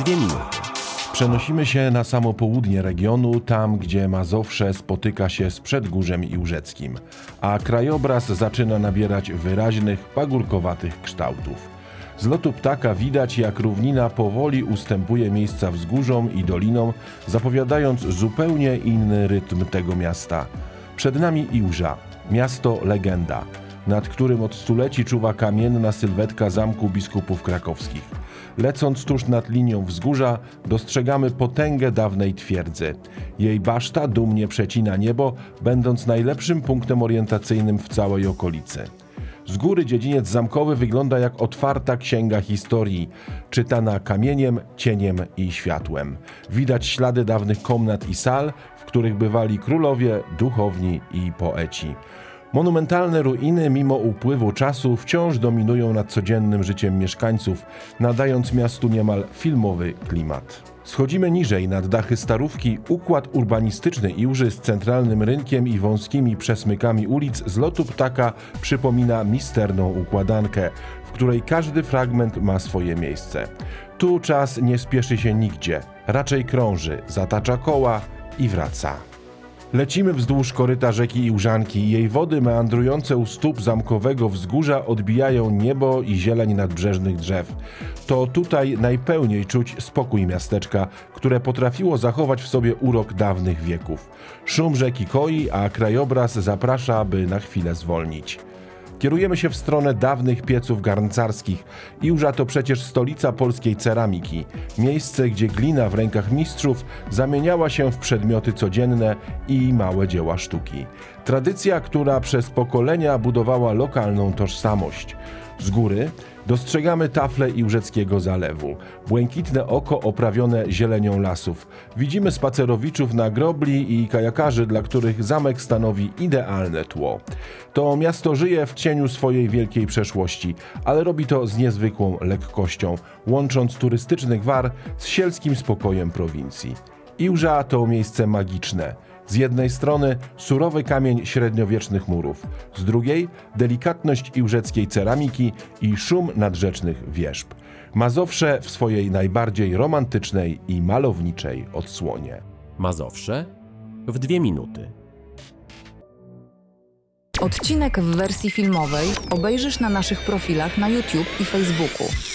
2 minuty. Przenosimy się na samo południe regionu, tam gdzie Mazowsze spotyka się z Przedgórzem Iłżeckim, a krajobraz zaczyna nabierać wyraźnych, pagórkowatych kształtów. Z lotu ptaka widać, jak równina powoli ustępuje miejsca wzgórzom i dolinom, zapowiadając zupełnie inny rytm tego miasta. Przed nami Iłża, miasto legenda, nad którym od stuleci czuwa kamienna sylwetka Zamku Biskupów Krakowskich. Lecąc tuż nad linią wzgórza, dostrzegamy potęgę dawnej twierdzy. Jej baszta dumnie przecina niebo, będąc najlepszym punktem orientacyjnym w całej okolicy. Z góry dziedziniec zamkowy wygląda jak otwarta księga historii, czytana kamieniem, cieniem i światłem. Widać ślady dawnych komnat i sal, w których bywali królowie, duchowni i poeci. Monumentalne ruiny, mimo upływu czasu, wciąż dominują nad codziennym życiem mieszkańców, nadając miastu niemal filmowy klimat. Schodzimy niżej, nad dachy Starówki. Układ urbanistyczny Iłży z centralnym rynkiem i wąskimi przesmykami ulic z lotu ptaka przypomina misterną układankę, w której każdy fragment ma swoje miejsce. Tu czas nie spieszy się nigdzie, raczej krąży, zatacza koła i wraca. Lecimy wzdłuż koryta rzeki Iłżanki i jej wody meandrujące u stóp zamkowego wzgórza odbijają niebo i zieleń nadbrzeżnych drzew. To tutaj najpełniej czuć spokój miasteczka, które potrafiło zachować w sobie urok dawnych wieków. Szum rzeki koi, a krajobraz zaprasza, by na chwilę zwolnić. Kierujemy się w stronę dawnych pieców garncarskich. Iłża to przecież stolica polskiej ceramiki. Miejsce, gdzie glina w rękach mistrzów zamieniała się w przedmioty codzienne i małe dzieła sztuki. Tradycja, która przez pokolenia budowała lokalną tożsamość. Z góry dostrzegamy tafle Iłżeckiego Zalewu. Błękitne oko oprawione zielenią lasów. Widzimy spacerowiczów na grobli i kajakarzy, dla których zamek stanowi idealne tło. To miasto żyje w cieniu swojej wielkiej przeszłości, ale robi to z niezwykłą lekkością, łącząc turystyczny gwar z sielskim spokojem prowincji. Iłża to miejsce magiczne. Z jednej strony surowy kamień średniowiecznych murów, z drugiej delikatność iłżeckiej ceramiki i szum nadrzecznych wierzb. Mazowsze w swojej najbardziej romantycznej i malowniczej odsłonie. Mazowsze w 2 minuty. Odcinek w wersji filmowej obejrzysz na naszych profilach na YouTube i Facebooku.